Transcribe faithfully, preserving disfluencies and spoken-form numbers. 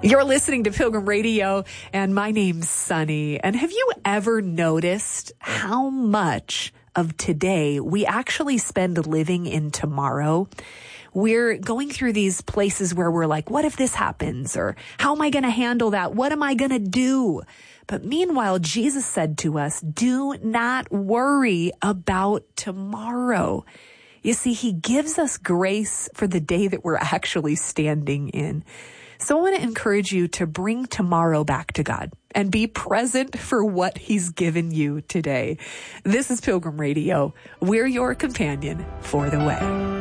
You're listening to Pilgrim Radio, and my name's Sunny. And have you ever noticed how much of today we actually spend living in tomorrow? We're going through these places where we're like, what if this happens? Or how am I going to handle that? What am I going to do? But meanwhile, Jesus said to us, do not worry about tomorrow. You see, he gives us grace for the day that we're actually standing in. So I want to encourage you to bring tomorrow back to God and be present for what he's given you today. This is Pilgrim Radio. We're your companion for the way.